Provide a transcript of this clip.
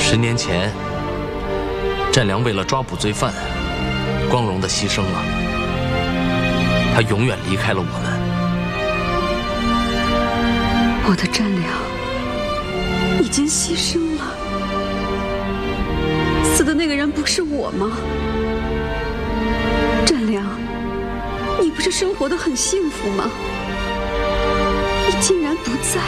10年前，战良为了抓捕罪犯，光荣地牺牲了。他永远离开了我们。 我的战良已经牺牲了，死的那个人不是我吗？战良，你不是生活得很幸福吗？你竟然不在